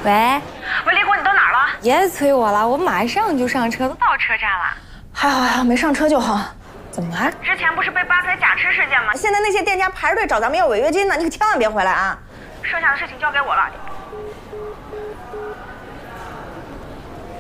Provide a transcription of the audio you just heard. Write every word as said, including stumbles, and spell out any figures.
喂， 喂，李果，你到哪儿了？ 别催我了，我马上就上车，都到车站了。 还好还好，没上车就好。怎么了？ 之前不是被吧台假吃事件吗？ 现在那些店家排着队找咱们要违约金呢，你可千万别回来啊！ 剩下的事情交给我了。